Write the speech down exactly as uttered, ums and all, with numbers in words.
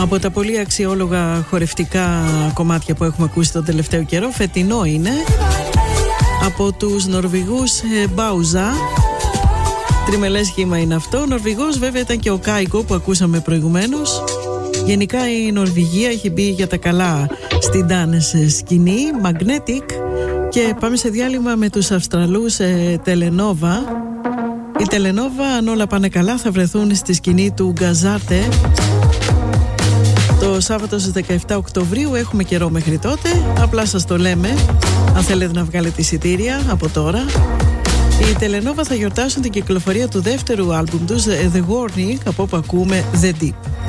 Από τα πολύ αξιόλογα χορευτικά κομμάτια που έχουμε ακούσει τον τελευταίο καιρό, φετινό είναι, από τους Νορβηγούς Μπάουζα. Τριμελές σχήμα είναι αυτό. Ο Νορβηγός βέβαια ήταν και ο Κάικο που ακούσαμε προηγουμένως. Γενικά η Νορβηγία έχει μπει για τα καλά στην dance σκηνή, Magnetic. Και πάμε σε διάλειμμα με τους Αυστραλούς ε, Τελενόβα. Οι Τελενόβα, αν όλα πάνε καλά, θα βρεθούν στη σκηνή του Γκαζάρτε το Σάββατο στις δεκαεπτά Οκτωβρίου. Έχουμε καιρό μέχρι τότε, απλά σας το λέμε αν θέλετε να βγάλετε εισιτήρια από τώρα. Οι Τελενόβα θα γιορτάσουν την κυκλοφορία του δεύτερου άλμπουμ τους, The Warning, από όπου ακούμε The Deep.